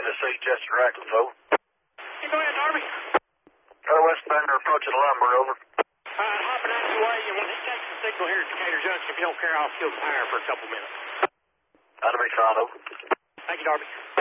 Tennessee, Chester Ratcliffe, over. Hey, go ahead, Darby. Westbound approaching Lumber, over. Hopping out your way. You want to take the signal here at Decatur Junction. If you don't care, I'll kill the tire for a couple minutes. That'll be fine, over. Thank you, Darby.